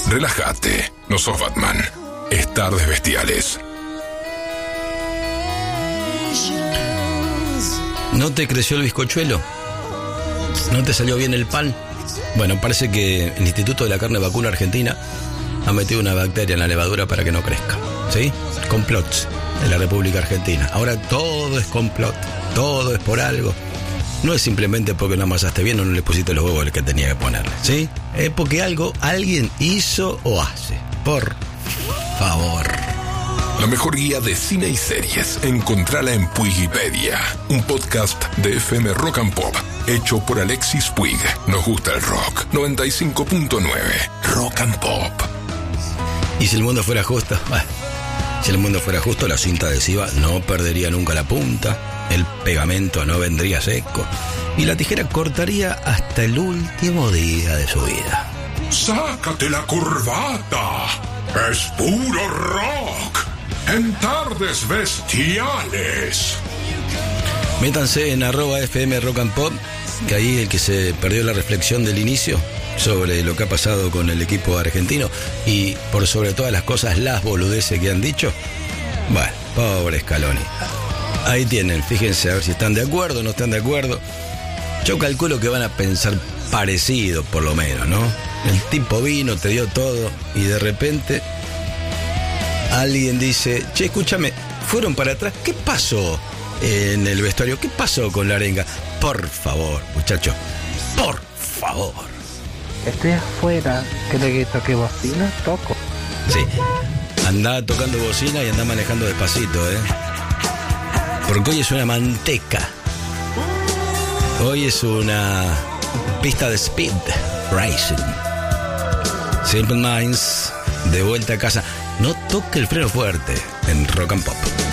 Relájate, no sos Batman. Es Tardes Bestiales. ¿No te creció el bizcochuelo? ¿No te salió bien el pan? Bueno, parece que el Instituto de la Carne Vacuna Argentina ha metido una bacteria en la levadura para que no crezca. ¿Sí? Complots de la República Argentina. Ahora todo es complot, todo es por algo. No es simplemente porque no amasaste bien o no le pusiste los huevos que tenía que ponerle, ¿sí? Es porque alguien hizo o hace. Por favor. La mejor guía de cine y series, encontrala en Puigipedia, un podcast de FM Rock and Pop, hecho por Alexis Puig. Nos gusta el rock. 95.9 Rock and Pop. ¿Y si el mundo fuera justo? Bueno, si el mundo fuera justo, la cinta adhesiva no perdería nunca la punta, el pegamento no vendría seco y la tijera cortaría hasta el último día de su vida. ¡Sácate la corbata! ¡Es puro rock! En Tardes Bestiales. Métanse en @FM Rock and Pop, que ahí el que se perdió la reflexión del inicio sobre lo que ha pasado con el equipo argentino y por sobre todas las cosas las boludeces que han dicho. Bueno, pobre Scaloni. Ahí tienen, fíjense a ver si están de acuerdo o no están de acuerdo. Yo calculo que van a pensar parecido, por lo menos, ¿no? El tipo vino, te dio todo y de repente alguien dice: che, escúchame, fueron para atrás, ¿qué pasó en el vestuario? ¿Qué pasó con la arenga? Por favor, muchachos, por favor. Estoy afuera, ¿quiere que toque bocina? Toco. Sí, andá tocando bocina y andá manejando despacito, porque hoy es una manteca. Hoy es una pista de speed racing. Simple Minds, de vuelta a casa. No toque el freno fuerte en Rock and Pop.